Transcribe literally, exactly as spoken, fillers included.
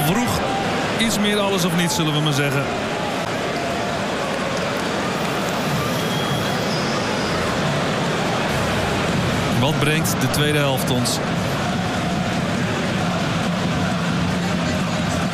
vroeg iets meer alles of niets, zullen we maar zeggen. Wat brengt de tweede helft ons?